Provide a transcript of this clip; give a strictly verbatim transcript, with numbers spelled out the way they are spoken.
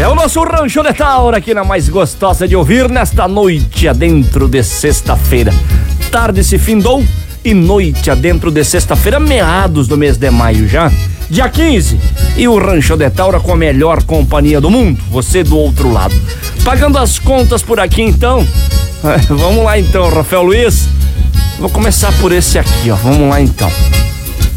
É o nosso Rancho de Taura aqui na mais gostosa de ouvir nesta noite adentro de sexta-feira. Tarde se findou e noite adentro de sexta-feira, meados do mês de maio já, dia quinze. E o Rancho de Taura com a melhor companhia do mundo, você do outro lado. Pagando as contas por aqui então. Vamos lá então, Rafael Luiz. Vou começar por esse aqui, ó. Vamos lá então.